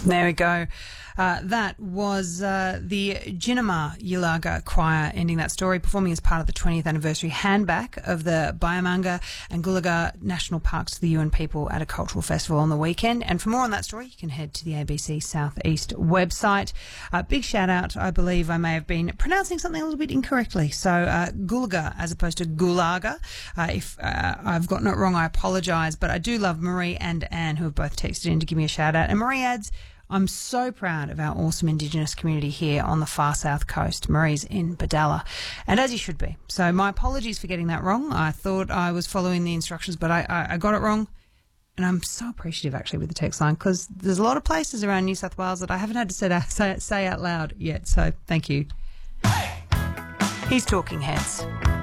There we go. That was the Jinnama Yulaga Choir ending that story, performing as part of the 20th anniversary handback of the Bayamanga and Gulaga National Parks to the Yuin people at a cultural festival on the weekend. And for more on that story, you can head to the ABC Southeast website. Big shout out, I believe I may have been pronouncing something a little bit incorrectly. So Gulaga as opposed to Gulaga. If I've gotten it wrong, I apologise. But I do love Marie and Anne, who have both texted in to give me a shout out. And Marie adds, I'm so proud of our awesome Indigenous community here on the far south coast. Marie's in Badalla, and as you should be. So my apologies for getting that wrong. I thought I was following the instructions, but I got it wrong. And I'm so appreciative, actually, with the text line, because there's a lot of places around New South Wales that I haven't had to say out loud yet. So thank you. He's Talking Heads.